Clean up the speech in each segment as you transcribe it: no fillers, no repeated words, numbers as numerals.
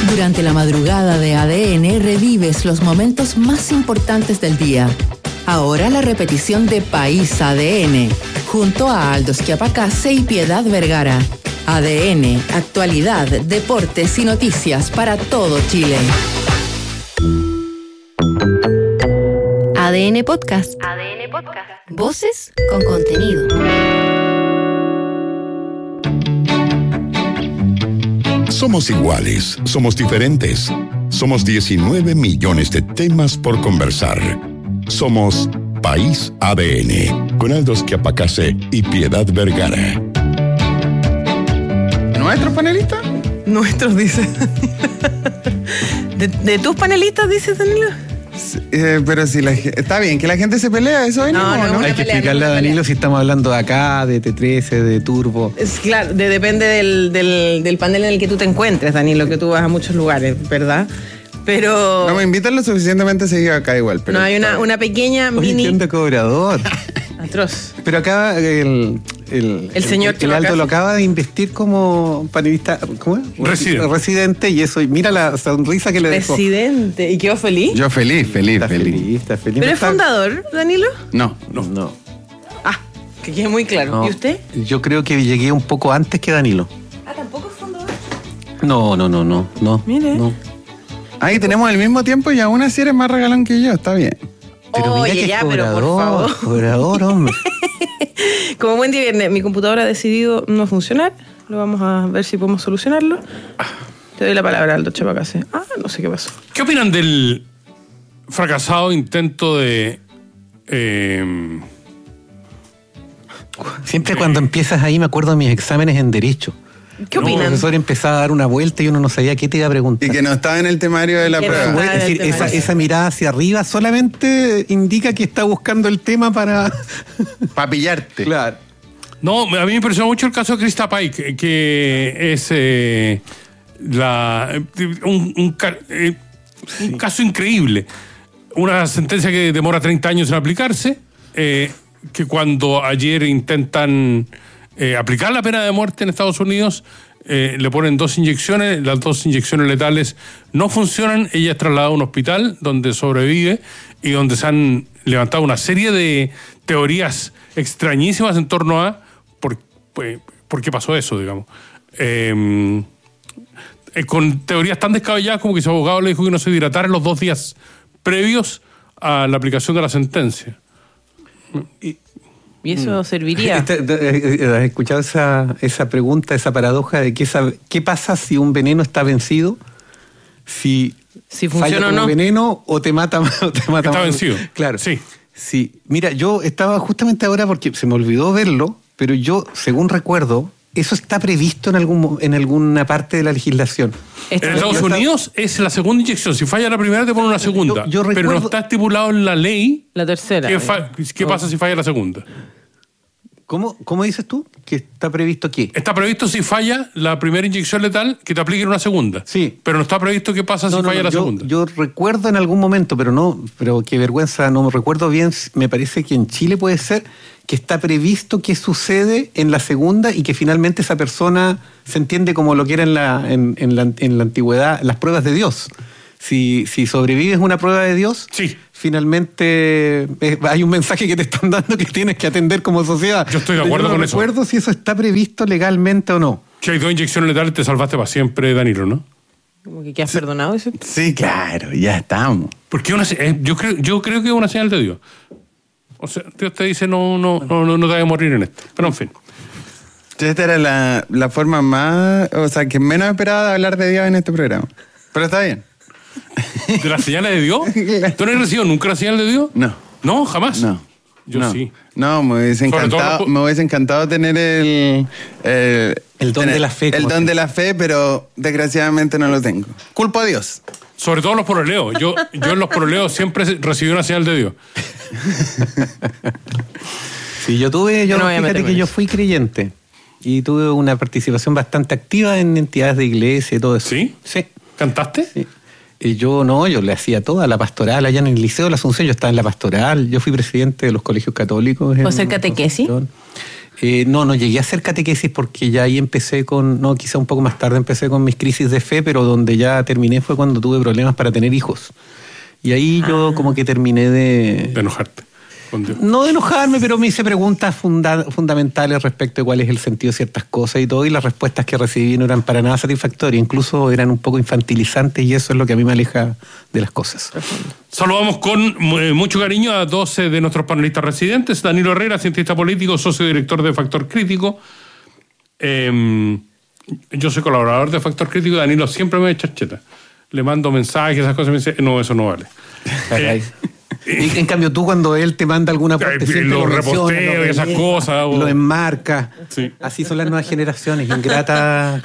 Durante la madrugada de ADN revives los momentos más importantes del día. Ahora la repetición de País ADN, junto a Aldo Schiapacase y Piedad Vergara. ADN, actualidad, deportes y noticias para todo Chile. ADN Podcast. ADN Podcast. Voces con contenido. Somos iguales, somos diferentes. Somos 19 millones de temas por conversar. Somos País ADN, con Aldo Schiapacase y Piedad Vergara. ¿Nuestros panelistas? Nuestros, dice. ¿De tus panelistas, dice Danilo? Pero si está bien que la gente se pelea, eso es no. Hay que explicarle a Danilo si estamos hablando de acá, de T13, de Turbo. Es claro, depende del panel en el que tú te encuentres, Danilo, que tú vas a muchos lugares, ¿verdad? Pero no me invitan lo suficientemente seguido acá igual. Pero no, hay una pequeña mini... Siendo cobrador. Atroz. Pero acá el señor el Aldo lo acaba de investir como panelista, ¿cómo es? Residente, y eso, mira la sonrisa que le dejó. Residente, ¿y quedó feliz? Yo feliz. Está feliz. ¿Pero es fundador, Danilo? No. Ah, que quede muy claro. No, ¿Y usted? Yo creo que llegué un poco antes que Danilo. Ah, ¿tampoco es fundador? No. Mire. No. Ahí tenemos el mismo tiempo y aún así eres más regalón que yo, está bien. Pero oye, mira que ya, cobrador, pero por favor. Cobrador, hombre. Como buen día viernes, mi computadora ha decidido no funcionar. Lo vamos a ver si podemos solucionarlo. Te doy la palabra, Aldo Schiapacase. No sé qué pasó. ¿Qué opinan del fracasado intento de... Siempre cuando empiezas ahí me acuerdo de mis exámenes en Derecho. ¿Qué opinan? El profesor empezaba a dar una vuelta y uno no sabía qué te iba a preguntar. Y que no estaba en el temario de la prueba. Es decir, esa mirada hacia arriba solamente indica que está buscando el tema para pillarte. Claro. No, a mí me impresionó mucho el caso de Krista Pike, que es un caso increíble. Una sentencia que demora 30 años en aplicarse, que cuando ayer intentan aplicar la pena de muerte en Estados Unidos, le ponen 2 inyecciones, las 2 inyecciones letales no funcionan, ella es trasladada a un hospital donde sobrevive y donde se han levantado una serie de teorías extrañísimas en torno a por qué pasó eso, digamos. Con teorías tan descabelladas como que su abogado le dijo que no se dilatara en los 2 días previos a la aplicación de la sentencia. ¿Y eso serviría? ¿Has escuchado esa pregunta, esa paradoja de qué pasa si un veneno está vencido? Si funciona o no. veneno o te mata más. Está vencido. Claro. Sí. Mira, yo estaba justamente ahora porque se me olvidó verlo, pero yo, según recuerdo, eso está previsto en alguna parte de la legislación. En Estados Unidos es la segunda inyección. Si falla la primera, te ponen una segunda. Yo recuerdo, pero no está estipulado en la ley. La tercera. ¿Qué pasa si falla la segunda? ¿Cómo dices tú? ¿Que está previsto qué? Está previsto si falla la primera inyección letal que te apliquen una segunda. Sí. Pero no está previsto qué pasa si falla la segunda. Yo recuerdo en algún momento, pero qué vergüenza, no me recuerdo bien, me parece que en Chile puede ser que está previsto qué sucede en la segunda y que finalmente esa persona se entiende como lo que era en la antigüedad, las pruebas de Dios. Si sobrevives una prueba de Dios, sí, finalmente hay un mensaje que te están dando que tienes que atender como sociedad. Yo estoy de acuerdo con eso. No recuerdo si eso está previsto legalmente o no. Si hay 2 inyecciones letales, te salvaste para siempre, Danilo, ¿no? ¿Como que has perdonado eso? Sí, claro, ya estamos. Porque yo creo que es una señal de Dios. O sea, Dios te dice no te vas a morir en esto. Pero en fin. Esta era la forma más, que menos esperaba de hablar de Dios en este programa. Pero está bien. ¿De las señales de Dios? ¿Tú no has recibido nunca la señal de Dios? No. ¿No? ¿Jamás? No. Yo sí. No, me hubiese encantado tener el don de la fe. El don de la fe, pero desgraciadamente no lo tengo. Culpo a Dios. Sobre todo los poroleos. Yo en los poroleos siempre recibí una señal de Dios. Sí, fíjate que yo fui creyente y tuve una participación bastante activa en entidades de iglesia y todo eso. ¿Sí? Sí. ¿Cantaste? Sí. Yo le hacía toda la pastoral allá en el Liceo de la Asunción. Yo estaba en la pastoral, yo fui presidente de los colegios católicos. ¿Puedo hacer catequesis? No llegué a hacer catequesis porque ya ahí empecé quizá un poco más tarde empecé con mis crisis de fe, pero donde ya terminé fue cuando tuve problemas para tener hijos. Y ahí yo como que terminé de enojarte. No de enojarme, pero me hice preguntas fundamentales respecto de cuál es el sentido de ciertas cosas y todo, y las respuestas que recibí no eran para nada satisfactorias, incluso eran un poco infantilizantes, y eso es lo que a mí me aleja de las cosas. Saludamos con mucho cariño a 12 de nuestros panelistas residentes. Danilo Herrera, cientista político, socio director de Factor Crítico. Yo soy colaborador de Factor Crítico, Danilo siempre me echa cheta. Le mando mensajes, esas cosas, y me dice, no, eso no vale. Y en cambio tú, cuando él te manda alguna parte, lo reposteo y esas cosas, lo enmarca. Sí. Así son las nuevas generaciones, ingratas.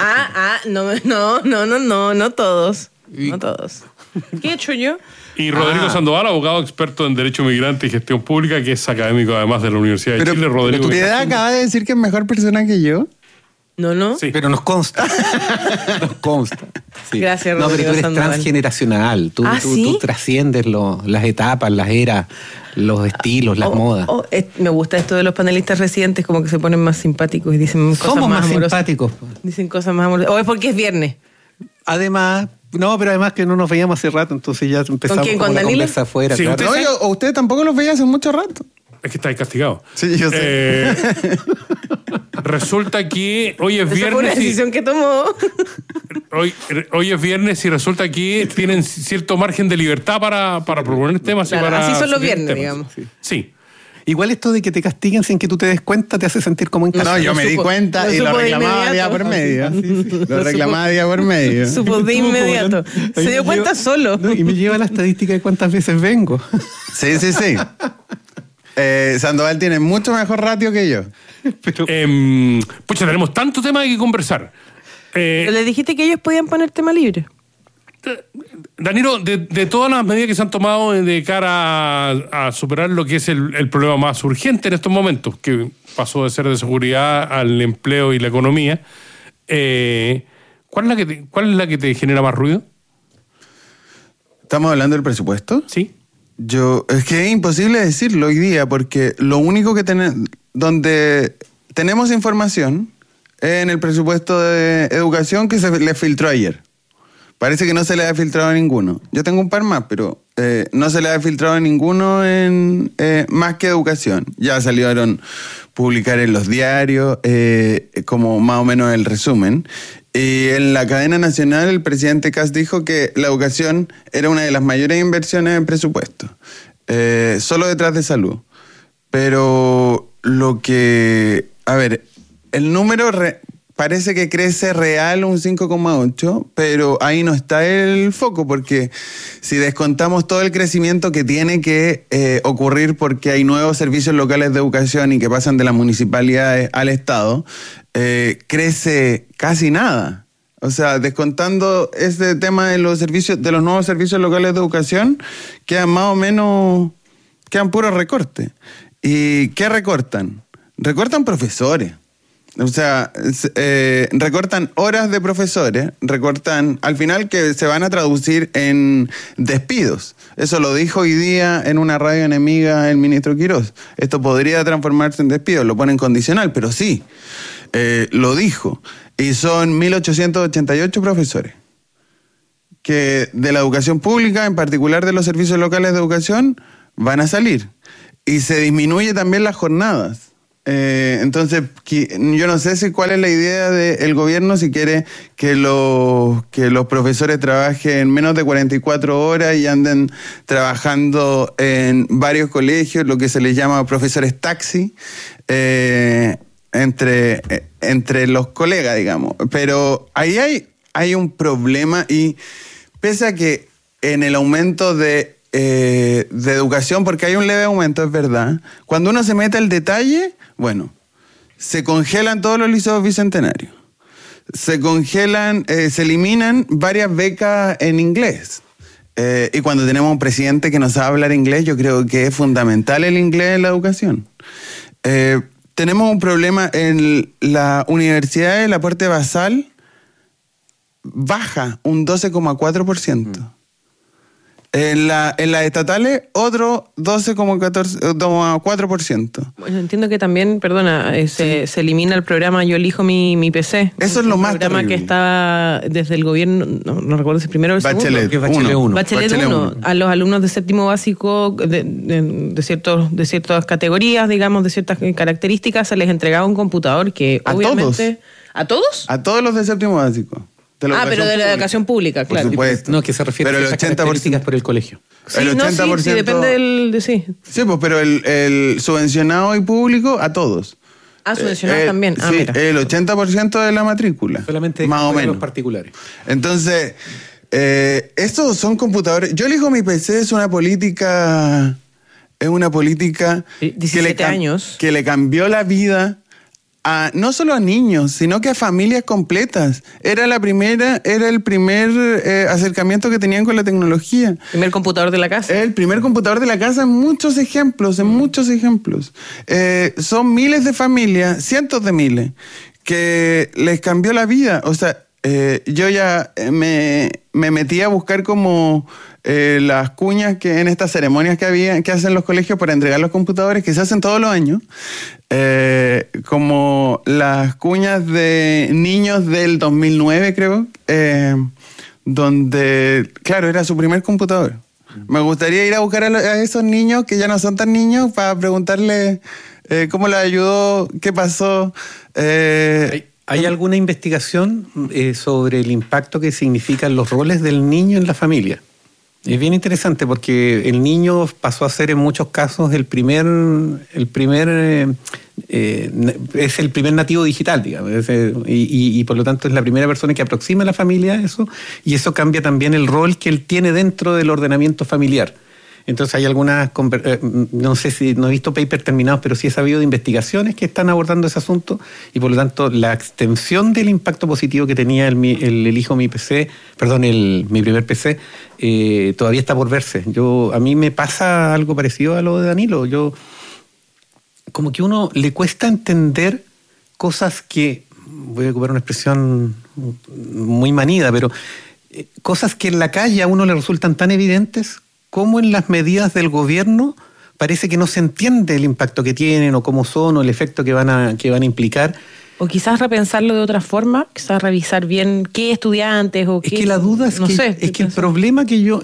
No todos. No todos. ¿Qué he hecho yo? Y Rodrigo Sandoval, abogado experto en Derecho Migrante y Gestión Pública, que es académico además de la Universidad de Chile. Rodrigo, ¿Tu piedad acaba de decir que es mejor persona que yo? No. Sí. Pero nos consta. Nos consta. Sí. Gracias, Rodrigo. No, pero tú eres Sandoval. Transgeneracional. Tú trasciendes las etapas, las eras, los estilos, las modas. Me gusta esto de los panelistas residentes, como que se ponen más simpáticos y dicen cosas Somos más amorosas. simpáticos. Dicen cosas más amorosas. O es porque es viernes. Además que no nos veíamos hace rato, entonces ya empezamos ¿Con quién? con ¿Con la Danilo? conversa afuera. Sí, claro. usted No, usted tampoco los veía hace mucho rato. Es que estáis castigados. Sí, yo sé. Resulta que hoy es Esa fue una viernes. decisión que tomó. Hoy es viernes y resulta que tienen cierto margen de libertad para proponer temas. Claro, y para así son los sugerir viernes, temas. digamos. Sí. Igual esto de que te castiguen sin que tú te des cuenta te hace sentir como en casa. No, yo me di cuenta y lo supo de reclamaba día inmediato. por medio. Sí. Lo reclamaba día por medio. Supo de inmediato. Se dio cuenta solo. Y me lleva la estadística de cuántas veces vengo. Sí. Sandoval tiene mucho mejor ratio que yo. Pero, Pucha, tenemos tanto tema que conversar. Pero le dijiste que ellos podían poner tema libre. Danilo, de todas las medidas que se han tomado de cara a superar lo que es el problema más urgente en estos momentos, que pasó de ser de seguridad al empleo y la economía, ¿cuál es la que te genera más ruido? ¿Estamos hablando del presupuesto? Sí. Es que es imposible decirlo hoy día, porque lo único que donde tenemos información es en el presupuesto de educación que se le filtró ayer. Parece que no se le ha filtrado a ninguno. Yo tengo un par más, pero no se le ha filtrado a ninguno en más que educación. Ya salieron publicar en los diarios como más o menos el resumen. Y en la cadena nacional el presidente Kast dijo que la educación era una de las mayores inversiones en presupuesto, solo detrás de salud. Pero el número parece que crece real un 5,8, pero ahí no está el foco, porque si descontamos todo el crecimiento que tiene que ocurrir porque hay nuevos servicios locales de educación y que pasan de las municipalidades al Estado, crece casi nada. O sea, descontando este tema de los nuevos servicios locales de educación, quedan puros recortes. ¿Y qué recortan? Recortan profesores. O sea, recortan horas de profesores, recortan al final que se van a traducir en despidos. Eso lo dijo hoy día en una radio enemiga el ministro Quirós. Esto podría transformarse en despidos, lo ponen condicional, pero sí, lo dijo. Y son 1.888 profesores que de la educación pública, en particular de los servicios locales de educación, van a salir. Y se disminuye también las jornadas. Entonces, yo no sé cuál es la idea del gobierno, si quiere que los profesores trabajen menos de 44 horas y anden trabajando en varios colegios, lo que se les llama profesores taxi, entre los colegas, digamos. Pero ahí hay un problema, y pese a que en el aumento de educación, porque hay un leve aumento, es verdad, cuando uno se mete al detalle, bueno, se congelan todos los liceos bicentenarios, se eliminan varias becas en inglés. Y cuando tenemos un presidente que no sabe hablar inglés, yo creo que es fundamental el inglés en la educación. Tenemos un problema en la universidad, el aporte basal baja un 12,4%. En las estatales, otro 12,4%. Bueno, entiendo que también, se elimina el programa Yo elijo mi PC. Eso es lo más terrible. Un programa que estaba desde el gobierno, no recuerdo si primero o el segundo. Bachelet 1. Bachelet 1. A los alumnos de séptimo básico de ciertas categorías, digamos, de ciertas características, se les entregaba un computador que obviamente... ¿A todos? A todos los de séptimo básico. Pero de la educación pública, claro. Por supuesto. No, que se refiere pero a esas características por el colegio. Sí, el 80%, sí, depende del... Sí, pues, pero el subvencionado y público a todos. Subvencionado también. Sí, mira. El 80% de la matrícula. Solamente más o menos. Los particulares. Entonces, estos son computadores. Yo elijo mi PC, es una política... Es una política 17 años. Que le cambió la vida no solo a niños, sino que a familias completas. Era el primer acercamiento que tenían con la tecnología. ¿Primer computador de la casa? El primer computador de la casa en muchos ejemplos. Son miles de familias, cientos de miles, que les cambió la vida. O sea, yo ya me metí a buscar como las cuñas que en estas ceremonias que hacen los colegios para entregar los computadores, que se hacen todos los años, como las cuñas de niños del 2009, creo, donde, claro, era su primer computador. Me gustaría ir a buscar a esos niños que ya no son tan niños para preguntarle cómo les ayudó, qué pasó. ¿Hay alguna investigación sobre el impacto que significan los roles del niño en la familia? Es bien interesante porque el niño pasó a ser en muchos casos es el primer nativo digital, digamos, y por lo tanto es la primera persona que aproxima a la familia a eso, y eso cambia también el rol que él tiene dentro del ordenamiento familiar. Entonces hay algunas, no sé si no he visto papers terminados, pero sí he sabido de investigaciones que están abordando ese asunto, y por lo tanto la extensión del impacto positivo que tenía mi primer PC todavía está por verse. A mí me pasa algo parecido a lo de Danilo. Como que uno le cuesta entender cosas que, voy a ocupar una expresión muy manida, pero cosas que en la calle a uno le resultan tan evidentes, como en las medidas del gobierno parece que no se entiende el impacto que tienen o cómo son o el efecto que van a implicar. O quizás repensarlo de otra forma, quizás revisar bien qué estudiantes o qué... Es que la duda es que el problema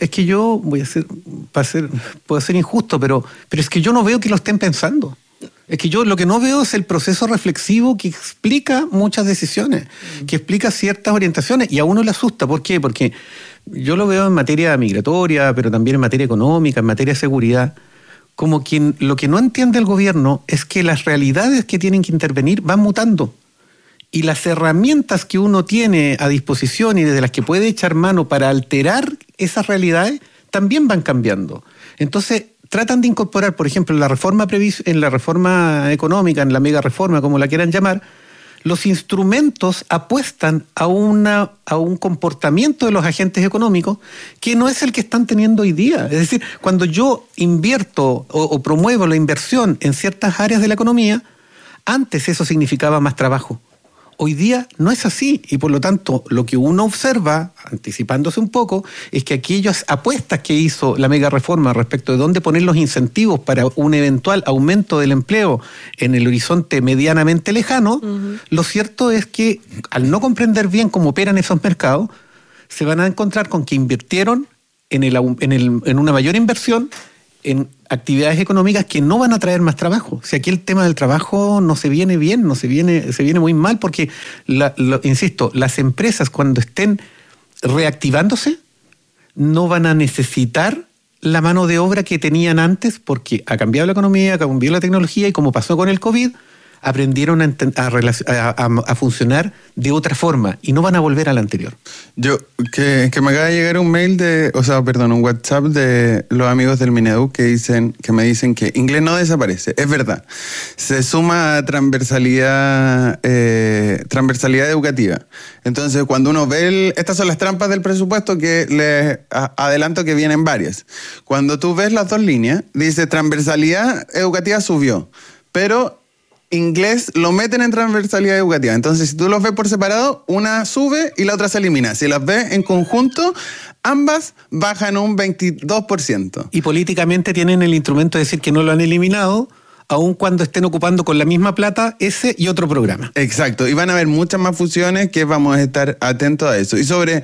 puedo ser injusto, pero es que yo no veo que lo estén pensando. Es que yo lo que no veo es el proceso reflexivo que explica muchas decisiones, que explica ciertas orientaciones, y a uno le asusta. ¿Por qué? Porque yo lo veo en materia migratoria, pero también en materia económica, en materia de seguridad, como que lo que no entiende el gobierno es que las realidades que tienen que intervenir van mutando. Y las herramientas que uno tiene a disposición y desde las que puede echar mano para alterar esas realidades también van cambiando. Entonces, tratan de incorporar, por ejemplo, en la reforma económica, en la mega reforma, como la quieran llamar, los instrumentos apuestan a un comportamiento de los agentes económicos que no es el que están teniendo hoy día. Es decir, cuando yo invierto o promuevo la inversión en ciertas áreas de la economía, antes eso significaba más trabajo. Hoy día no es así, y por lo tanto lo que uno observa, anticipándose un poco, es que aquellas apuestas que hizo la mega reforma respecto de dónde poner los incentivos para un eventual aumento del empleo en el horizonte medianamente lejano, lo cierto es que al no comprender bien cómo operan esos mercados, se van a encontrar con que invirtieron en una mayor inversión en actividades económicas que no van a traer más trabajo. Si aquí el tema del trabajo no se viene bien, se viene muy mal, porque, insisto, las empresas cuando estén reactivándose no van a necesitar la mano de obra que tenían antes, porque ha cambiado la economía, ha cambiado la tecnología, y como pasó con el COVID, aprendieron a funcionar de otra forma y no van a volver a la anterior. Que me acaba de llegar un un WhatsApp de los amigos del Mineduc que me dicen que inglés no desaparece. Es verdad. Se suma a transversalidad educativa. Entonces, cuando uno ve estas son las trampas del presupuesto, que les adelanto que vienen varias. Cuando tú ves las dos líneas, dice transversalidad educativa subió, pero inglés lo meten en transversalidad educativa. Entonces, si tú los ves por separado, una sube y la otra se elimina. Si las ves en conjunto, ambas bajan un 22%. Y políticamente tienen el instrumento de decir que no lo han eliminado, aun cuando estén ocupando con la misma plata ese y otro programa. Exacto, y van a haber muchas más fusiones que vamos a estar atentos a eso. Y sobre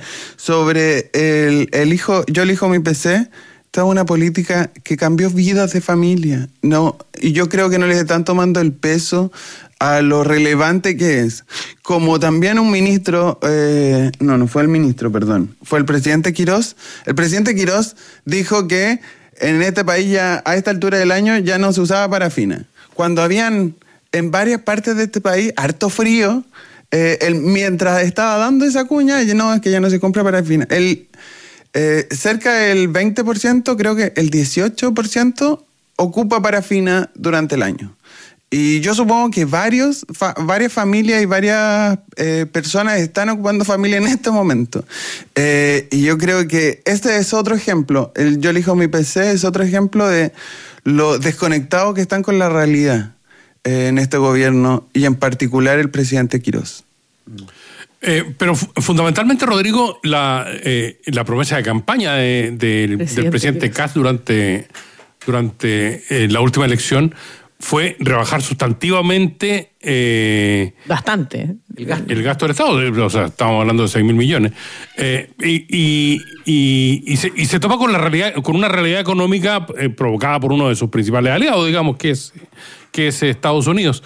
yo elijo mi PC, esta es una política que cambió vidas de familia. No, y yo creo que no les están tomando el peso a lo relevante que es. Como también un ministro, no fue el ministro, perdón, fue el presidente Quirós. El presidente Quirós dijo que en este país ya a esta altura del año ya no se usaba parafina. Cuando habían en varias partes de este país harto frío, mientras estaba dando esa cuña, no, es que ya no se compra parafina. Cerca del 20%, creo que el 18% ocupa parafina durante el año. Y yo supongo que varias familias y varias personas están ocupando familia en este momento. Y yo creo que este es otro ejemplo. Yo elijo mi PC es otro ejemplo de lo desconectados que están con la realidad en este gobierno y en particular el presidente Quirós. Pero fundamentalmente, Rodrigo, la promesa de campaña del presidente Kast durante la última elección fue rebajar sustantivamente bastante el gasto del Estado. O sea, estamos hablando de 6.000 millones. Y se topa con una realidad económica provocada por uno de sus principales aliados, digamos, que es Estados Unidos.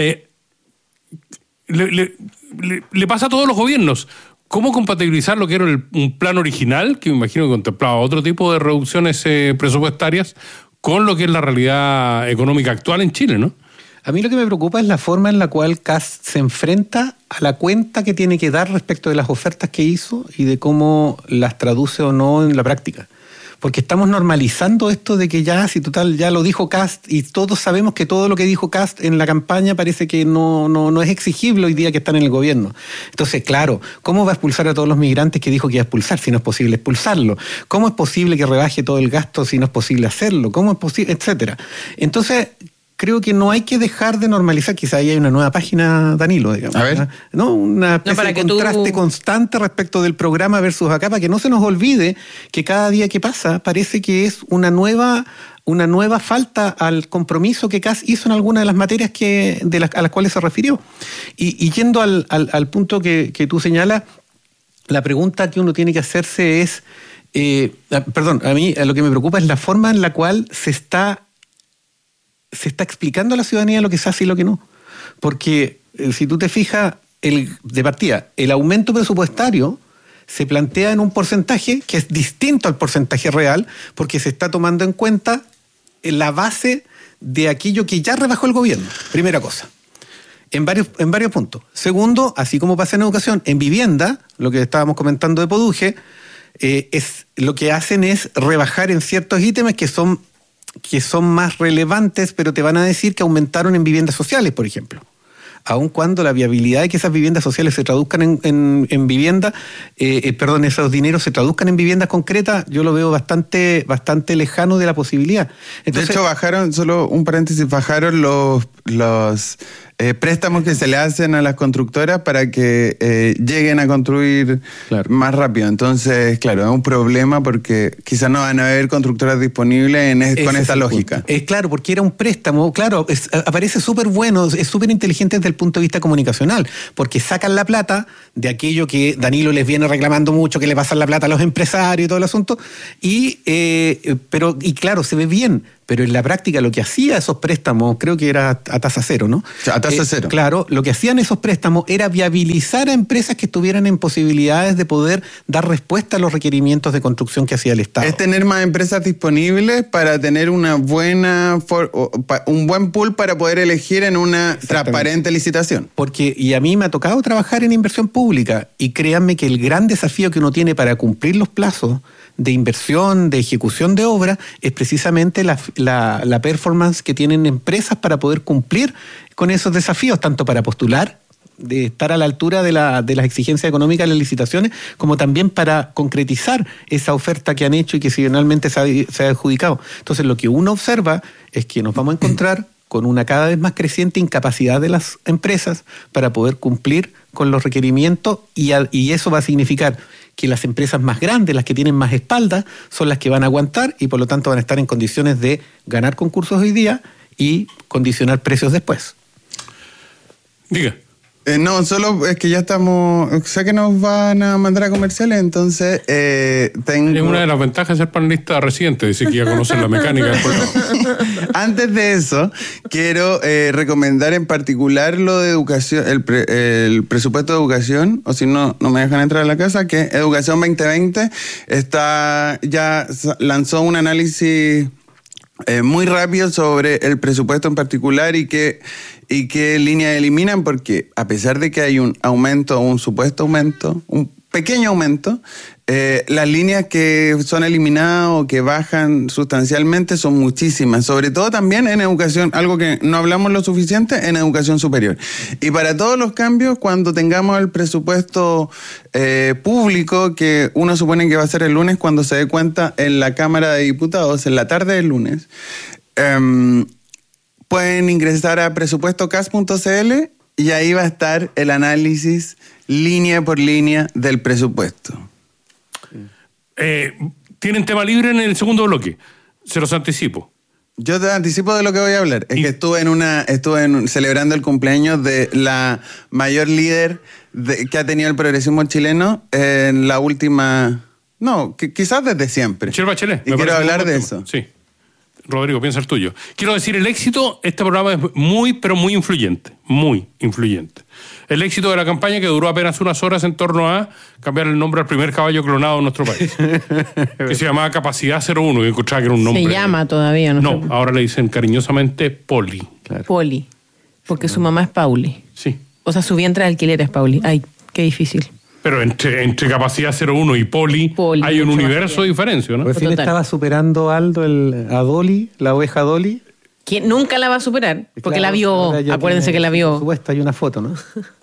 Le pasa a todos los gobiernos. ¿Cómo compatibilizar lo que era un plan original, que me imagino que contemplaba otro tipo de reducciones presupuestarias, con lo que es la realidad económica actual en Chile, ¿no? A mí lo que me preocupa es la forma en la cual Kast se enfrenta a la cuenta que tiene que dar respecto de las ofertas que hizo y de cómo las traduce o no en la práctica. Porque estamos normalizando esto de que ya lo dijo Kast, y todos sabemos que todo lo que dijo Kast en la campaña parece que no es exigible hoy día que están en el gobierno. Entonces, claro, ¿cómo va a expulsar a todos los migrantes que dijo que iba a expulsar si no es posible expulsarlo? ¿Cómo es posible que rebaje todo el gasto si no es posible hacerlo? ¿Cómo es posible? Etcétera. Entonces, creo que no hay que dejar de normalizar. Quizá ahí hay una nueva página, Danilo, digamos. A ver. ¿No? Una especie de contraste constante respecto del programa versus acá, para que no se nos olvide que cada día que pasa parece que es una nueva falta al compromiso que Kast hizo en alguna de las materias a las cuales se refirió. Y yendo al punto que tú señalas, la pregunta que uno tiene que hacerse es, a mí lo que me preocupa es la forma en la cual se está explicando a la ciudadanía lo que se hace y lo que no. Porque si tú te fijas, de partida, el aumento presupuestario se plantea en un porcentaje que es distinto al porcentaje real, porque se está tomando en cuenta la base de aquello que ya rebajó el gobierno. Primera cosa. En varios puntos. Segundo, así como pasa en educación, en vivienda, lo que estábamos comentando de Poduje, lo que hacen es rebajar en ciertos ítems que son más relevantes, pero te van a decir que aumentaron en viviendas sociales, por ejemplo. Aun cuando la viabilidad de que esas viviendas sociales se traduzcan en vivienda, esos dineros se traduzcan en viviendas concretas, yo lo veo bastante lejano de la posibilidad. Entonces, de hecho, bajaron, solo un paréntesis, bajaron los préstamos que se le hacen a las constructoras para que lleguen a construir más rápido. Entonces, claro, es un problema porque quizás no van a haber constructoras disponibles con esta lógica. Claro, porque era un préstamo, aparece súper bueno, es súper inteligente desde el punto de vista comunicacional, porque sacan la plata de aquello que Danilo les viene reclamando mucho, que le pasan la plata a los empresarios y todo el asunto, y claro, se ve bien. Pero en la práctica lo que hacía esos préstamos, creo que era a tasa cero, ¿no? A tasa cero. Claro, lo que hacían esos préstamos era viabilizar a empresas que estuvieran en posibilidades de poder dar respuesta a los requerimientos de construcción que hacía el Estado. Es tener más empresas disponibles para tener un buen pool para poder elegir en una transparente licitación. Y a mí me ha tocado trabajar en inversión pública, y créanme que el gran desafío que uno tiene para cumplir los plazos de inversión, de ejecución de obra, es precisamente la performance que tienen empresas para poder cumplir con esos desafíos, tanto para postular, de estar a la altura de las exigencias económicas de las licitaciones, como también para concretizar esa oferta que han hecho y que finalmente se ha adjudicado. Entonces, lo que uno observa es que nos vamos a encontrar con una cada vez más creciente incapacidad de las empresas para poder cumplir con los requerimientos y eso va a significar que las empresas más grandes, las que tienen más espalda, son las que van a aguantar y por lo tanto van a estar en condiciones de ganar concursos hoy día y condicionar precios después. Diga. No, solo es que ya estamos... Sé que nos van a mandar a comerciales, entonces tengo... Es una de las ventajas de ser panelista residente, decir que ya conocen la mecánica del programa. Antes de eso, quiero recomendar en particular lo de educación, el presupuesto de educación, o si no, no me dejan entrar a la casa, que Educación 2020 ya lanzó un análisis muy rápido sobre el presupuesto en particular y qué líneas eliminan, porque a pesar de que hay un aumento, un supuesto aumento, un pequeño aumento, las líneas que son eliminadas o que bajan sustancialmente son muchísimas, sobre todo también en educación, algo que no hablamos lo suficiente, en educación superior. Y para todos los cambios, cuando tengamos el presupuesto público, que uno supone que va a ser el lunes cuando se dé cuenta en la Cámara de Diputados, en la tarde del lunes, pueden ingresar a presupuestocas.cl y ahí va a estar el análisis línea por línea del presupuesto. Tienen tema libre en el segundo bloque. Se los anticipo. Yo te anticipo de lo que voy a hablar. Es que estuve celebrando el cumpleaños de la mayor líder que ha tenido el progresismo chileno en la última... No, quizás desde siempre. Michelle Bachelet. Y quiero hablar de eso. Sí. Rodrigo, piensa el tuyo. Quiero decir, el éxito, este programa es muy, pero muy influyente. Muy influyente. El éxito de la campaña, que duró apenas unas horas en torno a cambiar el nombre al primer caballo clonado en nuestro país. Que se llamaba Capacidad 01, que encontraba que era un nombre... Se llama todavía, ¿no? No, ahora le dicen cariñosamente Poli. Claro. Poli. Porque su mamá es Pauli. Sí. O sea, su vientre de alquiler es Pauli. Ay, qué difícil. Pero entre Capacidad 01 y Poli hay un universo de diferencia, ¿no? Recién estaba superando Aldo a Dolly, la oveja Dolly. Que nunca la va a superar, porque la vio, acuérdense que la vio. Por supuesto, hay una foto, ¿no?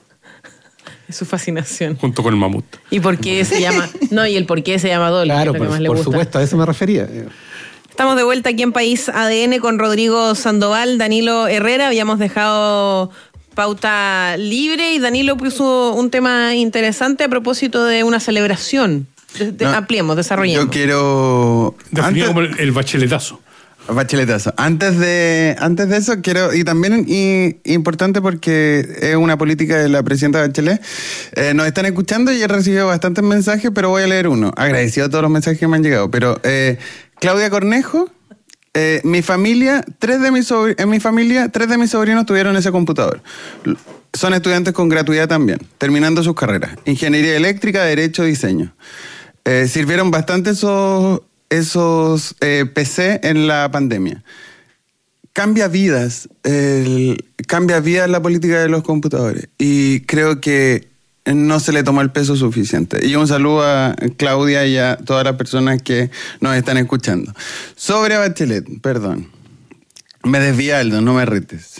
Es su fascinación. Junto con el mamut. ¿Y por qué se llama? No, y el por qué se llama Dolly. Claro, que es lo que más le por gusta. supuesto, a eso me refería. Estamos de vuelta aquí en País ADN con Rodrigo Sandoval, Danilo Herrera. Habíamos dejado pauta libre y Danilo puso un tema interesante a propósito de una celebración. Ampliemos, desarrollemos. Yo quiero... Definido como el bacheletazo. Bacheletazo. Antes de eso quiero, y también importante porque es una política de la presidenta Bachelet, nos están escuchando y he recibido bastantes mensajes, pero voy a leer uno. Agradecido a todos los mensajes que me han llegado. Pero Claudia Cornejo, en mi familia, tres de mis sobrinos tuvieron ese computador. Son estudiantes con gratuidad también, terminando sus carreras. Ingeniería eléctrica, derecho, diseño. Sirvieron bastante esos PC en la pandemia. Cambia vidas la política de los computadores y creo que no se le tomó el peso suficiente. Y un saludo a Claudia y a todas las personas que nos están escuchando. Sobre Bachelet, perdón, me desvié, Aldo, no me retes.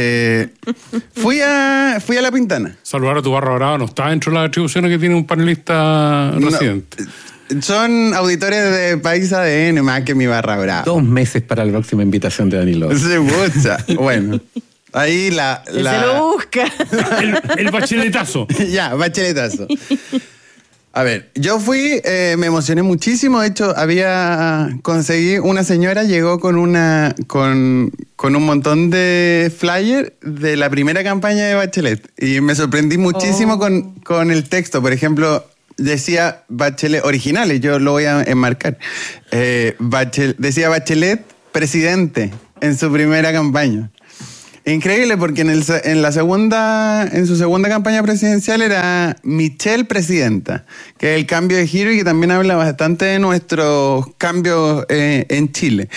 Fui a La Pintana. Saludar a tu barra brava no está dentro de las atribuciones que tiene un panelista residente. Son auditores de País ADN más que mi barra brava. 2 meses para la próxima invitación de Danilo. Se gusta. Bueno, ahí Se lo busca. El bacheletazo. Ya, bacheletazo. A ver, yo fui, me emocioné muchísimo. De hecho, conseguí una señora, llegó con un montón de flyers de la primera campaña de Bachelet. Y me sorprendí muchísimo con el texto. Por ejemplo, decía Bachelet, originales, yo lo voy a enmarcar. Decía Bachelet presidente en su primera campaña. Increíble, porque en su segunda campaña presidencial era Michelle presidenta, que es el cambio de giro y que también habla bastante de nuestros cambios en Chile.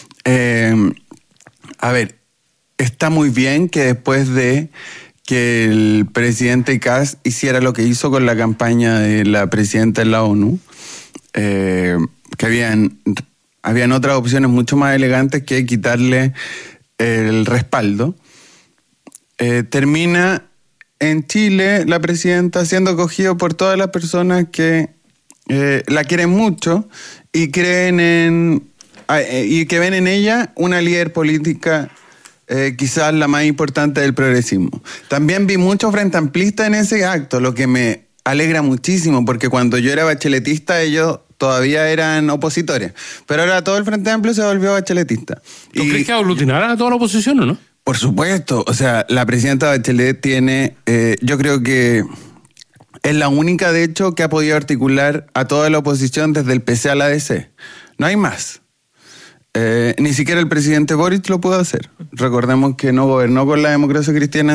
A ver, está muy bien que después de que el presidente Kast hiciera lo que hizo con la campaña de la presidenta de la ONU, que habían otras opciones mucho más elegantes que quitarle el respaldo. Termina en Chile la presidenta siendo acogido por todas las personas que la quieren mucho y que ven en ella una líder política quizás la más importante del progresismo. También vi mucho frente amplista en ese acto, lo que me alegra muchísimo, porque cuando yo era bacheletista ellos todavía eran opositores, pero ahora todo el Frente Amplio se volvió bacheletista. ¿Tú crees que aglutinará a toda la oposición o no? Por supuesto, o sea, la presidenta Bachelet tiene, yo creo que es la única, de hecho, que ha podido articular a toda la oposición desde el PC a la DC. No hay más. Ni siquiera el presidente Boric lo pudo hacer. Recordemos que no gobernó con la democracia cristiana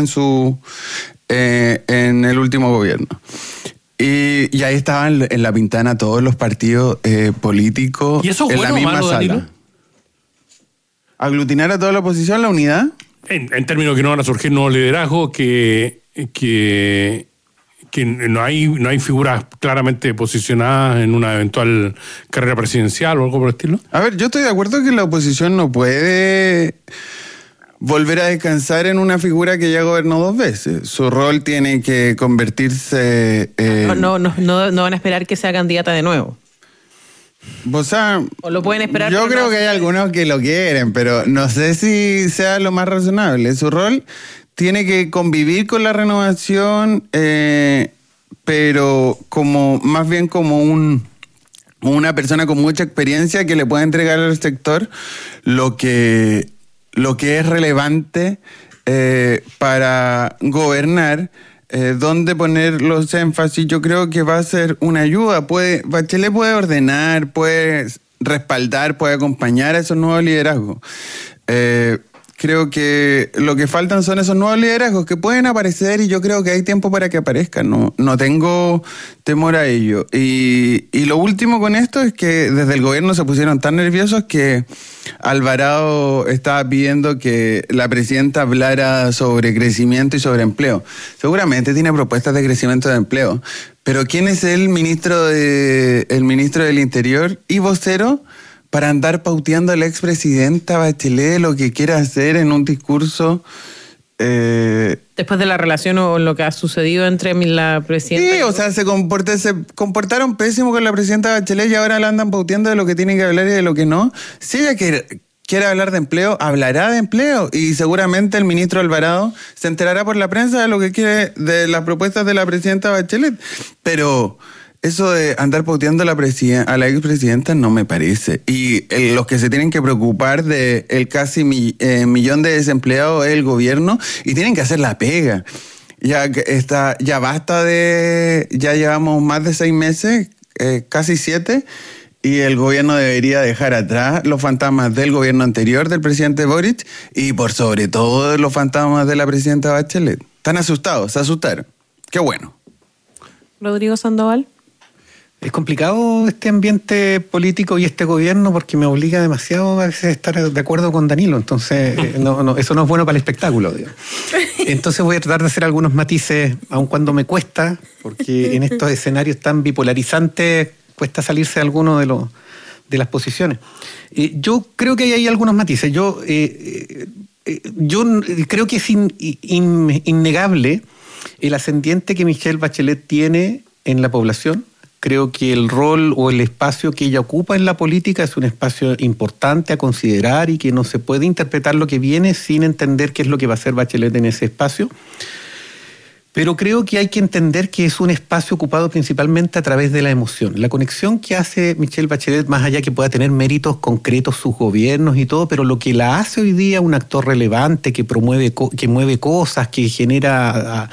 en el último gobierno. Y ahí estaban en la pintana todos los partidos políticos. ¿Y eso es en bueno la misma o malo, sala. Danilo? ¿Aglutinar a toda la oposición, la unidad? En términos que no van a surgir nuevos liderazgos, que no hay figuras claramente posicionadas en una eventual carrera presidencial o algo por el estilo. A ver, yo estoy de acuerdo que la oposición no puede volver a descansar en una figura que ya gobernó 2 veces. Su rol tiene que convertirse... No van a esperar que sea candidata de nuevo. O sea, ¿O lo pueden esperar? yo pero creo no? que hay algunos que lo quieren, pero no sé si sea lo más razonable. Su rol tiene que convivir con la renovación, pero más bien como una persona con mucha experiencia que le pueda entregar al sector lo que es relevante para gobernar. Dónde poner los énfasis, yo creo que va a ser una ayuda. Bachelet puede ordenar, puede respaldar, puede acompañar a esos nuevos liderazgos. Creo que lo que faltan son esos nuevos liderazgos que pueden aparecer y yo creo que hay tiempo para que aparezcan. No tengo temor a ello. Y lo último con esto es que desde el gobierno se pusieron tan nerviosos que Alvarado estaba pidiendo que la presidenta hablara sobre crecimiento y sobre empleo. Seguramente tiene propuestas de crecimiento de empleo, pero ¿quién es el ministro del Interior y vocero para andar pauteando a la expresidenta Bachelet lo que quiera hacer en un discurso? Después de la relación o lo que ha sucedido entre la presidenta... Sí, o sea, se comportaron pésimo con la presidenta Bachelet y ahora la andan pauteando de lo que tienen que hablar y de lo que no. Si ella quiere hablar de empleo, hablará de empleo y seguramente el ministro Alvarado se enterará por la prensa de lo que quiere, de las propuestas de la presidenta Bachelet. Pero eso de andar pauteando a la expresidenta no me parece. Y los que se tienen que preocupar de el casi millón de desempleados es el gobierno y tienen que hacer la pega. Ya basta ya llevamos más de 6 meses, casi 7, y el gobierno debería dejar atrás los fantasmas del gobierno anterior del presidente Boric y por sobre todo los fantasmas de la presidenta Bachelet. Están asustados, se asustaron. Qué bueno. Rodrigo Sandoval. Es complicado este ambiente político y este gobierno porque me obliga demasiado a veces a estar de acuerdo con Danilo. Entonces, eso no es bueno para el espectáculo, digamos. Entonces voy a tratar de hacer algunos matices, aun cuando me cuesta, porque en estos escenarios tan bipolarizantes cuesta salirse de alguno de las posiciones. Yo creo que hay algunos matices. Yo creo que es innegable el ascendiente que Michelle Bachelet tiene en la población. Creo que el rol o el espacio que ella ocupa en la política es un espacio importante a considerar y que no se puede interpretar lo que viene sin entender qué es lo que va a hacer Bachelet en ese espacio. Pero creo que hay que entender que es un espacio ocupado principalmente a través de la emoción. La conexión que hace Michelle Bachelet, más allá que pueda tener méritos concretos sus gobiernos y todo, pero lo que la hace hoy día un actor relevante que mueve cosas, que genera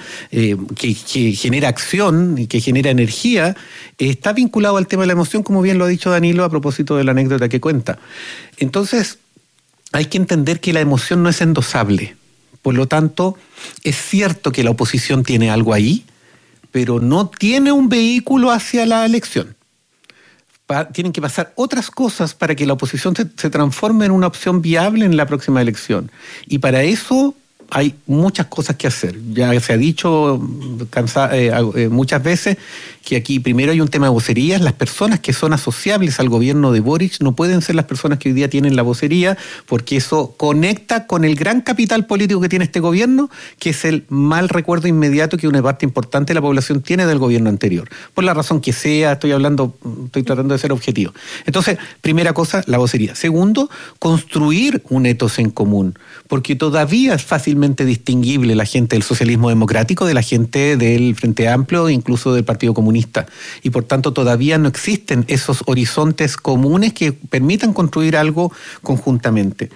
acción y que genera energía, está vinculado al tema de la emoción, como bien lo ha dicho Danilo a propósito de la anécdota que cuenta. Entonces, hay que entender que la emoción no es endosable. Por lo tanto, es cierto que la oposición tiene algo ahí, pero no tiene un vehículo hacia la elección. Tienen que pasar otras cosas para que la oposición se transforme en una opción viable en la próxima elección. Y para eso hay muchas cosas que hacer. Ya se ha dicho muchas veces que aquí primero hay un tema de vocerías. Las personas que son asociables al gobierno de Boric no pueden ser las personas que hoy día tienen la vocería, porque eso conecta con el gran capital político que tiene este gobierno, que es el mal recuerdo inmediato que una parte importante de la población tiene del gobierno anterior. Por la razón que sea, estoy tratando de ser objetivo. Entonces, primera cosa, la vocería. Segundo, construir un etos en común, porque todavía es fácilmente distinguible la gente del socialismo democrático de la gente del Frente Amplio e incluso del Partido Comunista. Y por tanto todavía no existen esos horizontes comunes que permitan construir algo conjuntamente.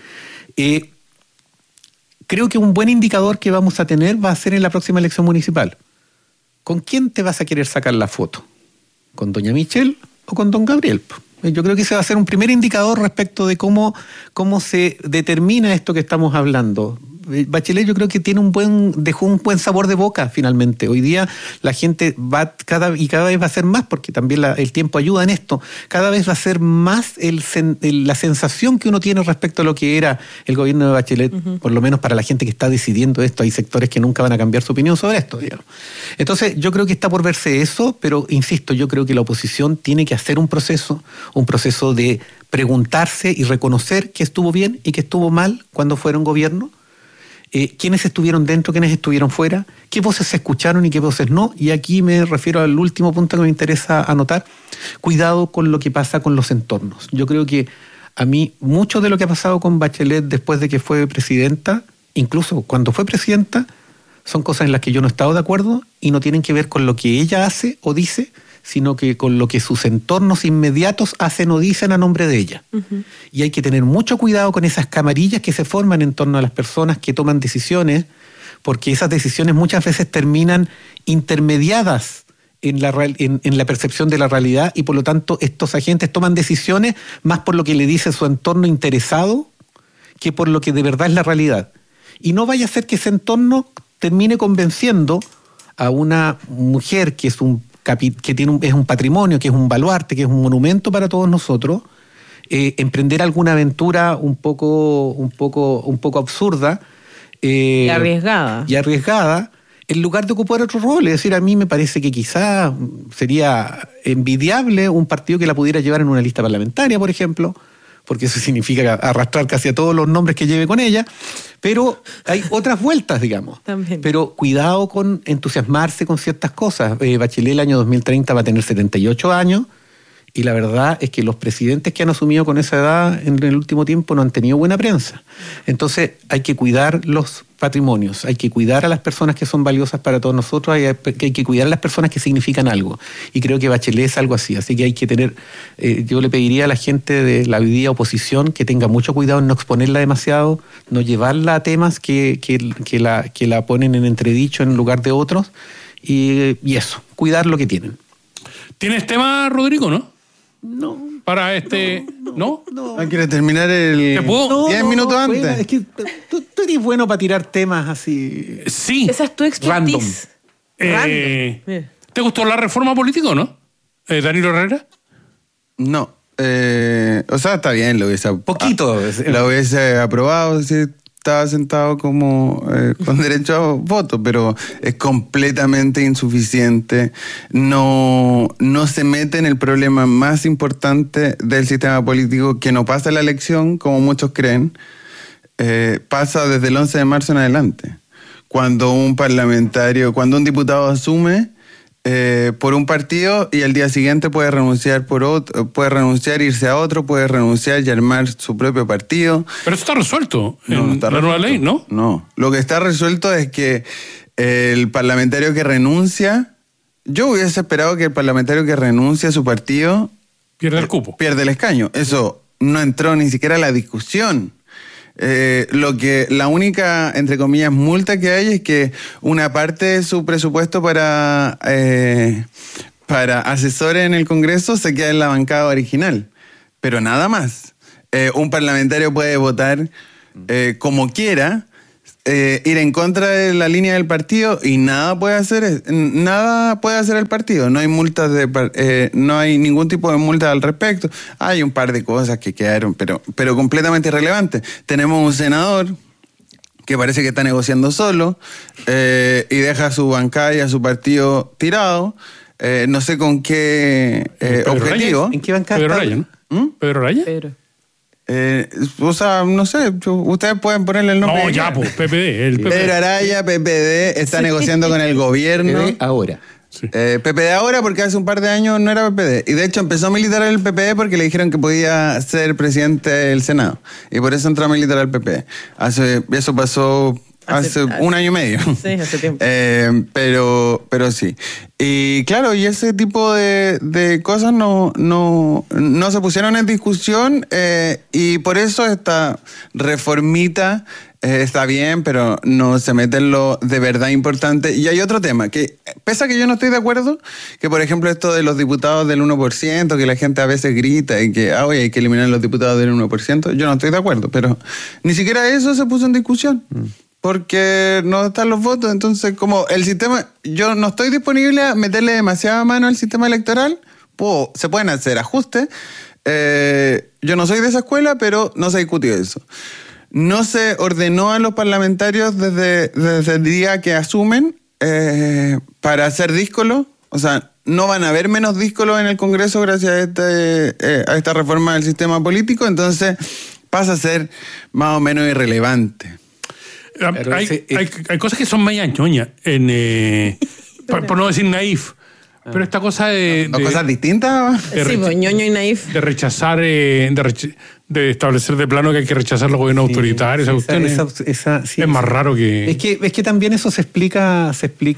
Creo que un buen indicador que vamos a tener va a ser en la próxima elección municipal. ¿Con quién te vas a querer sacar la foto? ¿Con doña Michelle o con don Gabriel? Yo creo que ese va a ser un primer indicador respecto de cómo se determina esto que estamos hablando. Bachelet yo creo que dejó un buen sabor de boca finalmente. Hoy día la gente va cada vez va a ser más, porque también el tiempo ayuda en esto, cada vez va a ser más la sensación que uno tiene respecto a lo que era el gobierno de Bachelet, por lo menos para la gente que está decidiendo esto. Hay sectores que nunca van a cambiar su opinión sobre esto, digamos. Entonces yo creo que está por verse eso, pero insisto, yo creo que la oposición tiene que hacer un proceso de preguntarse y reconocer que estuvo bien y que estuvo mal cuando fueron gobierno. Quiénes estuvieron dentro, quiénes estuvieron fuera, qué voces se escucharon y qué voces no. Y aquí me refiero al último punto que me interesa anotar. Cuidado con lo que pasa con los entornos. Yo creo que a mí mucho de lo que ha pasado con Bachelet después de que fue presidenta, incluso cuando fue presidenta, son cosas en las que yo no he estado de acuerdo y no tienen que ver con lo que ella hace o dice, sino que con lo que sus entornos inmediatos hacen o dicen a nombre de ella. Y hay que tener mucho cuidado con esas camarillas que se forman en torno a las personas que toman decisiones, porque esas decisiones muchas veces terminan intermediadas en la percepción de la realidad, y por lo tanto estos agentes toman decisiones más por lo que le dice su entorno interesado que por lo que de verdad es la realidad. Y no vaya a ser que ese entorno termine convenciendo a una mujer que es es un patrimonio, que es un baluarte, que es un monumento para todos nosotros, emprender alguna aventura un poco absurda y arriesgada, en lugar de ocupar otro rol. Es decir, a mí me parece que quizás sería envidiable un partido que la pudiera llevar en una lista parlamentaria, por ejemplo, porque eso significa arrastrar casi a todos los nombres que lleve con ella, pero hay otras vueltas, digamos. También. Pero cuidado con entusiasmarse con ciertas cosas. Bachelet el año 2030 va a tener 78 años, y la verdad es que los presidentes que han asumido con esa edad en el último tiempo no han tenido buena prensa. Entonces hay que cuidar los patrimonios, hay que cuidar a las personas que son valiosas para todos nosotros, hay que cuidar a las personas que significan algo. Y creo que Bachelet es algo así. Así que hay que tener, yo le pediría a la gente de la hoy día oposición que tenga mucho cuidado en no exponerla demasiado, no llevarla a temas que la ponen en entredicho en lugar de otros, y eso, cuidar lo que tienen. ¿Tienes tema, Rodrigo, no? No. Para ¿no? ¿Quieres terminar el ¿Te puedo? 10 minutos antes? Es que tú eres bueno para tirar temas así. Sí. Esa es tu expertise. ¿Te gustó la reforma política o no? ¿Danilo Herrera? No. O sea, está bien, lo hubiese aprobado si estaba sentado como con derecho a voto, pero es completamente insuficiente. No se mete en el problema más importante del sistema político, que no pasa la elección, como muchos creen. Pasa desde el 11 de marzo en adelante. Cuando un diputado asume por un partido y al día siguiente puede renunciar por otro, puede renunciar, irse a otro, puede renunciar y armar su propio partido. Pero eso está resuelto en la nueva ley, ¿no? No. Lo que está resuelto es que el parlamentario que renuncia, yo hubiese esperado que el parlamentario que renuncia a su partido pierde el cupo. Pierde el escaño. Eso no entró ni siquiera a la discusión. La única, entre comillas, multa que hay es que una parte de su presupuesto para asesores en el Congreso se queda en la bancada original, pero nada más. Un parlamentario puede votar como quiera, ir en contra de la línea del partido, y nada puede hacer el partido. No hay multas no hay ningún tipo de multa al respecto. Hay un par de cosas que quedaron, pero completamente irrelevantes. Tenemos un senador que parece que está negociando solo y deja a su bancada y a su partido tirado. no sé con qué objetivo. ¿En qué bancada Pedro está? Araya, ¿no? ¿Pedro Araya? O sea, no sé, ustedes pueden ponerle el nombre. No, que ya, quieran. pues, PPD. El PPD. Pedro Araya, PPD, está negociando con el gobierno. Ahora. Sí. PPD ahora, porque hace un par de años no era PPD. Y de hecho empezó a militar el PPD porque le dijeron que podía ser presidente del Senado. Y por eso entró a militar al PPD. Eso pasó hace un año y medio. Sí, hace tiempo. Pero sí. Y claro, y ese tipo de cosas no se pusieron en discusión, y por eso esta reformita está bien, pero no se mete en lo de verdad importante. Y hay otro tema, que pese a que yo no estoy de acuerdo, que por ejemplo esto de los diputados del 1%, que la gente a veces grita y que oye, hay que eliminar los diputados del 1%, yo no estoy de acuerdo, pero ni siquiera eso se puso en discusión. Porque no están los votos, entonces como el sistema, yo no estoy disponible a meterle demasiada mano al sistema electoral, se pueden hacer ajustes, yo no soy de esa escuela, pero no se discutió eso. No se ordenó a los parlamentarios desde el día que asumen para hacer díscolos, o sea, no van a haber menos díscolos en el Congreso gracias a esta reforma del sistema político, entonces pasa a ser más o menos irrelevante. Hay cosas que son media ñoñas, por no decir naif. Pero esta cosa de cosas distintas. Sí, pues, ñoño y naif. De rechazar, de establecer de plano que hay que rechazar los gobiernos autoritarios. Sí, es más raro que... Es que también eso se explica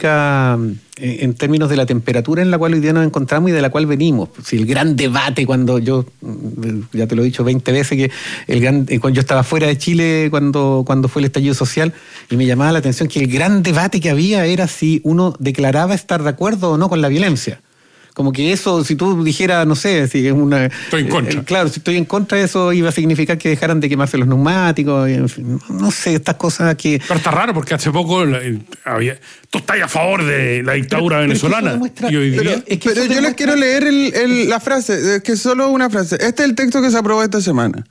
en términos de la temperatura en la cual hoy día nos encontramos y de la cual venimos. Si el gran debate, cuando yo, ya te lo he dicho 20 veces, que cuando yo estaba fuera de Chile, cuando fue el estallido social, y me llamaba la atención que el gran debate que había era si uno declaraba estar de acuerdo o no con la violencia. Como que eso, si tú dijeras, no sé, si es una... Estoy en contra. Claro, si estoy en contra, eso iba a significar que dejaran de quemarse los neumáticos, en fin, no sé, estas cosas que... Pero está raro porque hace poco tú estás a favor de la dictadura venezolana. Y hoy día... Pero yo les quiero leer la frase, es que solo una frase. Este es el texto que se aprobó esta semana.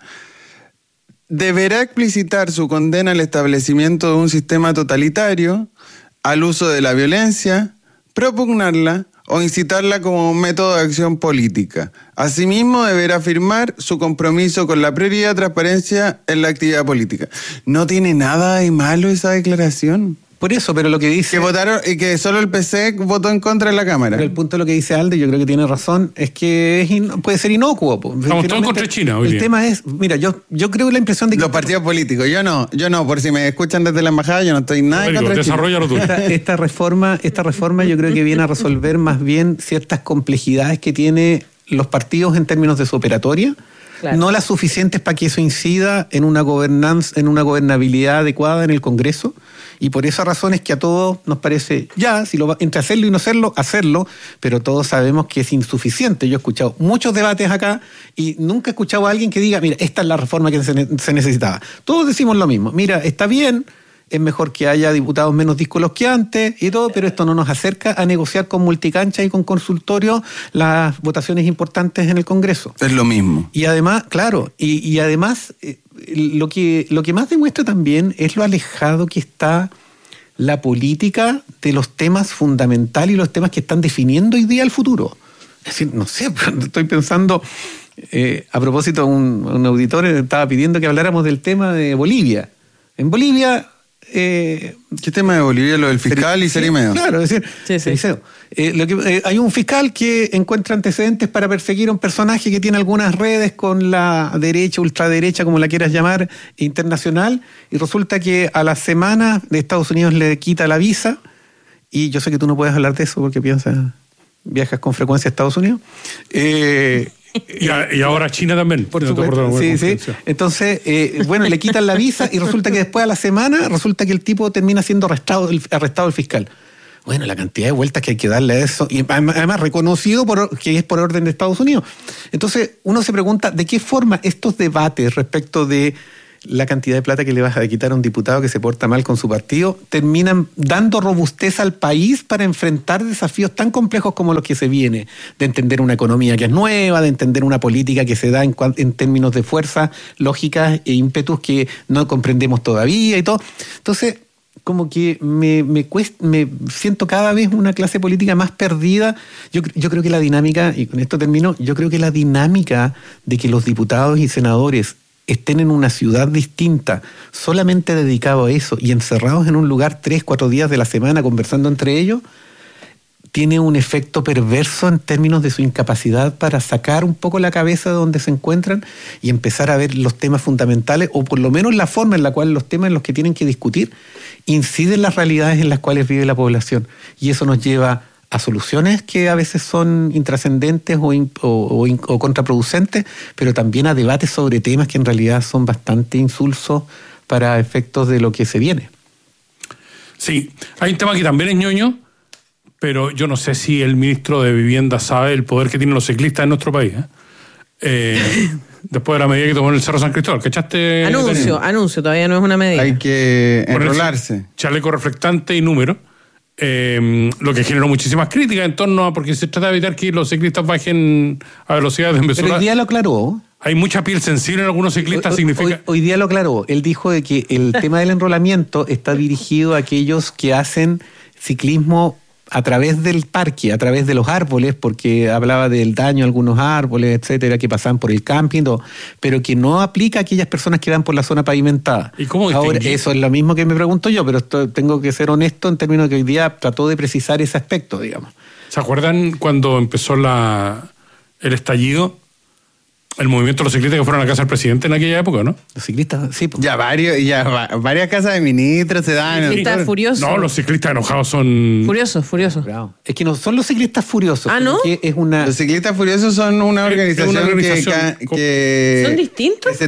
Deberá explicitar su condena al establecimiento de un sistema totalitario, al uso de la violencia, propugnarla o incitarla como método de acción política. Asimismo, deberá afirmar su compromiso con la prioridad de transparencia en la actividad política. No tiene nada de malo esa declaración. Por eso, pero lo que dice... Que votaron y que solo el PC votó en contra en la Cámara. Pero el punto de lo que dice Alde, yo creo que tiene razón, es que puede ser inocuo. Estamos todos contra China hoy día. El tema es, mira, yo creo la impresión de que... Los partidos políticos, yo no, por si me escuchan desde la embajada, yo no estoy nada en contra de China. Desarrollalo tú. Esta reforma yo creo que viene a resolver más bien ciertas complejidades que tiene los partidos en términos de su operatoria. Claro. No las suficientes para que eso incida en una gobernabilidad adecuada en el Congreso, y por esa razón es que a todos nos parece, entre hacerlo y no hacerlo, pero todos sabemos que es insuficiente. Yo he escuchado muchos debates acá y nunca he escuchado a alguien que diga, mira, esta es la reforma que se necesitaba. Todos decimos lo mismo, mira, está bien, es mejor que haya diputados menos díscolos que antes y todo, pero esto no nos acerca a negociar con multicancha y con consultorio las votaciones importantes en el Congreso. Es lo mismo. Y además, claro, y además lo que más demuestra también es lo alejado que está la política de los temas fundamentales y los temas que están definiendo hoy día el futuro. Es decir, no sé, estoy pensando, a propósito, un auditor estaba pidiendo que habláramos del tema de Bolivia. En Bolivia... ¿Qué tema de Bolivia? Lo del fiscal y Cerimeo. Claro, es decir, sí. Hay un fiscal que encuentra antecedentes para perseguir a un personaje que tiene algunas redes con la derecha, ultraderecha, como la quieras llamar, internacional, y resulta que a la semana de Estados Unidos le quita la visa, y yo sé que tú no puedes hablar de eso porque viajas con frecuencia a Estados Unidos. Y ahora China también. Por supuesto. Sí. Entonces, le quitan la visa y resulta que después a la semana, resulta que el tipo termina siendo arrestado el fiscal. Bueno, la cantidad de vueltas que hay que darle a eso, y además reconocido que es por orden de Estados Unidos. Entonces, uno se pregunta de qué forma estos debates respecto de la cantidad de plata que le vas a quitar a un diputado que se porta mal con su partido terminan dando robustez al país para enfrentar desafíos tan complejos como los que se viene, de entender una economía que es nueva, de entender una política que se da en términos de fuerza, lógicas e ímpetus que no comprendemos todavía y todo. Entonces, como que me siento cada vez una clase política más perdida. Yo creo que la dinámica, y con esto termino, yo creo que la dinámica de que los diputados y senadores estén en una ciudad distinta, solamente dedicados a eso y encerrados en un lugar 3-4 días de la semana conversando entre ellos, tiene un efecto perverso en términos de su incapacidad para sacar un poco la cabeza de donde se encuentran y empezar a ver los temas fundamentales, o por lo menos la forma en la cual los temas en los que tienen que discutir inciden las realidades en las cuales vive la población. Y eso nos lleva a soluciones que a veces son intrascendentes o contraproducentes, pero también a debates sobre temas que en realidad son bastante insulsos para efectos de lo que se viene. Sí, hay un tema que también es ñoño, pero yo no sé si el ministro de Vivienda sabe el poder que tienen los ciclistas en nuestro país. Después de la medida que tomó en el Cerro San Cristóbal, ¿cachaste? Anuncio, todavía no es una medida. Hay que enrolarse. Chaleco reflectante y número. Lo que generó muchísimas críticas en torno a, porque se trata de evitar que los ciclistas bajen a velocidades desmesuradas. Pero hoy día lo aclaró. Hay mucha piel sensible en algunos ciclistas, significa... Hoy día lo aclaró. Él dijo de que el tema del enrolamiento está dirigido a aquellos que hacen ciclismo a través del parque, a través de los árboles, porque hablaba del daño a algunos árboles, etcétera, que pasaban por el camping, pero que no aplica a aquellas personas que van por la zona pavimentada. ¿Y cómo ahora, eso es lo mismo que me pregunto yo, pero tengo que ser honesto en términos de que hoy día trató de precisar ese aspecto, digamos. ¿Se acuerdan cuando empezó el estallido? El movimiento de los ciclistas que fueron a la casa del presidente en aquella época, ¿no? Los ciclistas, sí. Varias casas de ministros se dan. Los ciclistas furiosos. No, los ciclistas enojados son... Furiosos. Bravo. Es que no son los ciclistas furiosos. ¿Ah, no? Los ciclistas furiosos son una organización, que ¿Son distintos? Que se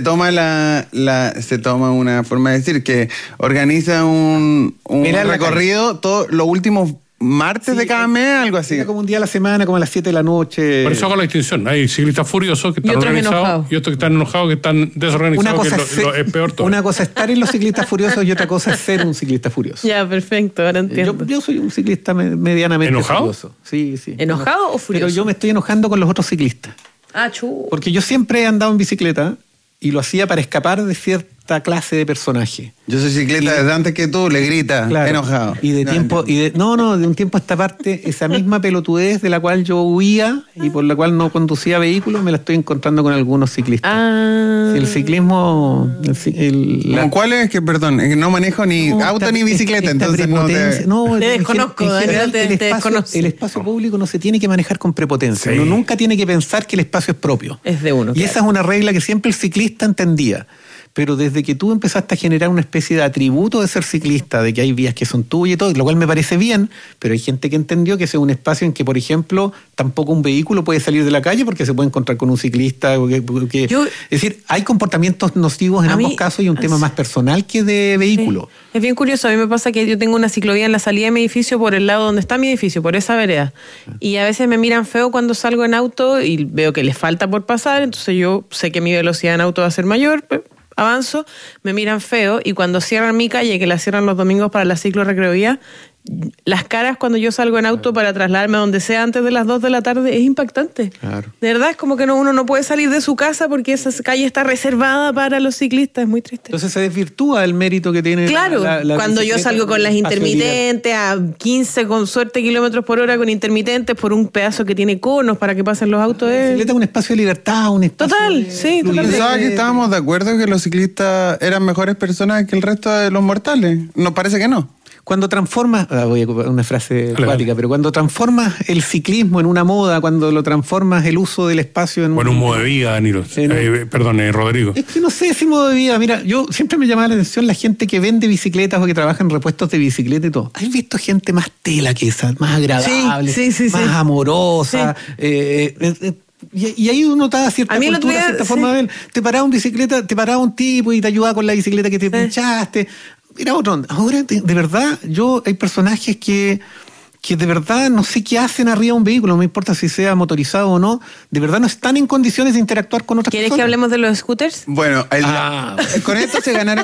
toma una forma de decir, que organiza un recorrido todos los últimos martes de cada mes, algo así. Como un día a la semana, como a las 7 de la noche. Por eso hago la distinción. Hay ciclistas furiosos que están organizados y otros que están enojados, que están desorganizados, es peor todo. Una cosa es estar en los ciclistas furiosos y otra cosa es ser un ciclista furioso. Ya, perfecto, ahora entiendo. Yo soy un ciclista medianamente ¿enojado? Furioso. Sí. ¿Enojado o furioso? Pero yo me estoy enojando con los otros ciclistas. Porque yo siempre he andado en bicicleta y lo hacía para escapar de cierta clase de personaje. Yo soy ciclista desde antes que tú, le grita, claro, enojado. Y de un tiempo a esta parte, esa misma pelotudez de la cual yo huía y por la cual no conducía vehículos, me la estoy encontrando con algunos ciclistas. Si el ciclismo... ¿Cuál es? Que no manejo ni auto ni bicicleta, entonces te desconozco, Daniel, te desconozco. El espacio público no se tiene que manejar con prepotencia. Sí. Uno nunca tiene que pensar que el espacio es propio. Es de uno. Y esa es una regla que siempre el ciclista entendía. Pero desde que tú empezaste a generar una especie de atributo de ser ciclista, de que hay vías que son tuyas y todo, lo cual me parece bien, pero hay gente que entendió que ese es un espacio en que, por ejemplo, tampoco un vehículo puede salir de la calle porque se puede encontrar con un ciclista. Es decir, hay comportamientos nocivos en ambos casos y un tema más personal que de vehículo. Sí. Es bien curioso, a mí me pasa que yo tengo una ciclovía en la salida de mi edificio por el lado donde está mi edificio, por esa vereda. Y a veces me miran feo cuando salgo en auto y veo que les falta por pasar, entonces yo sé que mi velocidad en auto va a ser mayor, avanzo, me miran feo y cuando cierran mi calle, que la cierran los domingos para la ciclo recreovía, las caras cuando yo salgo en auto para trasladarme a donde sea antes de las 2 de la tarde es impactante. Claro. De verdad es como que uno no puede salir de su casa porque esa calle está reservada para los ciclistas, es muy triste. Entonces se desvirtúa el mérito que tiene. Claro, cuando yo salgo con las intermitentes a 15 con suerte kilómetros por hora con intermitentes por un pedazo que tiene conos para que pasen los autos. La bicicleta es un espacio de libertad, un espacio sí, totalmente. Pensaba que estábamos de acuerdo que los ciclistas eran mejores personas que el resto de los mortales. Nos parece que no. Cuando transformas, voy a ocupar una frase acuática, pero cuando transformas el ciclismo en una moda, cuando lo transformas el uso del espacio en un modo de vida, Danilo. Rodrigo. Es que no sé si modo de vida. Mira, yo siempre me llamaba la atención la gente que vende bicicletas o que trabaja en repuestos de bicicleta y todo. ¿Has visto gente más tela que esa, más agradable, más amorosa? Sí. Y ahí uno notaba cierta cultura, cierta forma de ver. Te paraba un bicicleta, te paraba un tipo y te ayudaba con la bicicleta que te pinchaste. Era otro. Ahora, de verdad, hay personajes que de verdad no sé qué hacen arriba de un vehículo, no me importa si sea motorizado o no, de verdad no están en condiciones de interactuar con otras personas. ¿Quieres que hablemos de los scooters? Bueno, con esto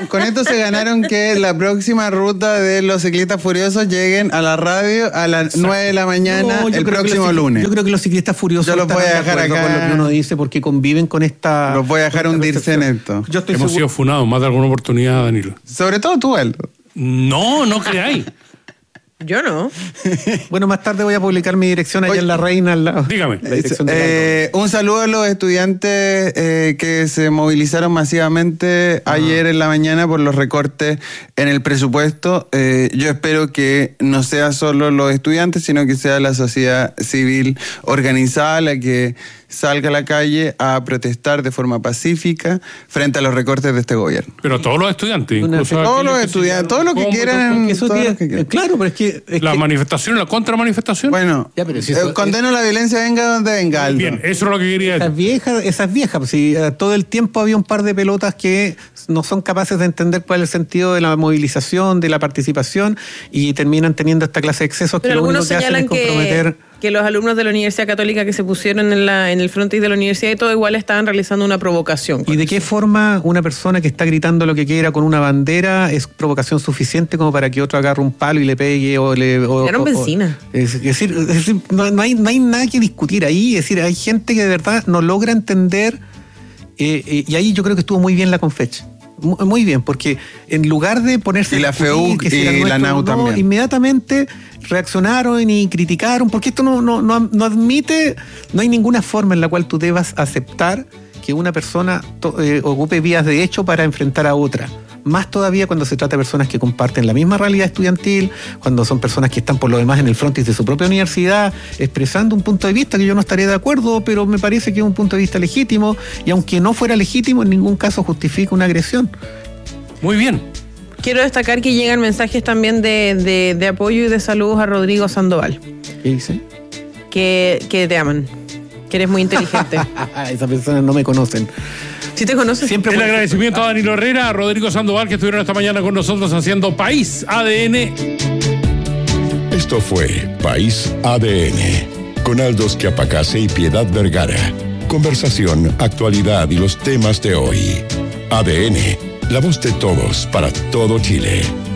se ganaron que la próxima ruta de los ciclistas furiosos lleguen a la radio a las 9 de la mañana el próximo lunes. Yo creo que los ciclistas furiosos yo los voy a dejar acá con lo que uno dice porque conviven con esta... Los voy a dejar hundirse en esto. Hemos sido funados más de alguna oportunidad, Danilo. Sobre todo tú, Aldo. No creáis. Yo no. Bueno, más tarde voy a publicar mi dirección allá en La Reina al lado. Dígame. La dirección de Un saludo a los estudiantes que se movilizaron masivamente ayer en la mañana por los recortes en el presupuesto. Yo espero que no sea solo los estudiantes, sino que sea la sociedad civil organizada la que salga a la calle a protestar de forma pacífica frente a los recortes de este gobierno. Pero todos los estudiantes, incluso Todos los estudiantes, todo lo que quieran. Eso todo tiene- lo que quieran. claro, pero es que... la manifestación, la contramanifestación. Bueno, Ya, pero si eso- condeno la violencia, venga donde venga, Aldo. Bien, eso es lo que quería decir. Esas viejas, pues, si todo el tiempo había un par de pelotas que no son capaces de entender cuál es el sentido de la movilización, de la participación, y terminan teniendo esta clase de excesos Pero que lo único algunos que hacen es señalan comprometer... que los alumnos de la Universidad Católica que se pusieron en el frontis de la universidad y todo igual estaban realizando una provocación. ¿Y de qué forma una persona que está gritando lo que quiera con una bandera es provocación suficiente como para que otro agarre un palo y le pegue o le... Tiraron benzina. Es decir, no hay nada que discutir ahí. Es decir, hay gente que de verdad no logra entender y ahí yo creo que estuvo muy bien la Confech. Muy bien, porque en lugar de ponerse... Y a la discutir FEUC que si era y la nuestro o NAU no, también. inmediatamente reaccionaron y criticaron, porque esto no admite, no hay ninguna forma en la cual tú debas aceptar que una persona ocupe vías de hecho para enfrentar a otra. Más todavía cuando se trata de personas que comparten la misma realidad estudiantil, cuando son personas que están por lo demás en el frontis de su propia universidad, expresando un punto de vista que yo no estaría de acuerdo, pero me parece que es un punto de vista legítimo, y aunque no fuera legítimo, en ningún caso justifica una agresión. Muy bien. Quiero destacar que llegan mensajes también de apoyo y de saludos a Rodrigo Sandoval, ¿Qué dice? que te aman, que eres muy inteligente. Esas personas no me conocen. ¿Sí te conoces? Siempre El agradecimiento a Danilo Herrera, a Rodrigo Sandoval, que estuvieron esta mañana con nosotros haciendo País ADN. Esto fue País ADN, con Aldos Quiapacase y Piedad Vergara. Conversación, actualidad y los temas de hoy. ADN, la voz de todos para todo Chile.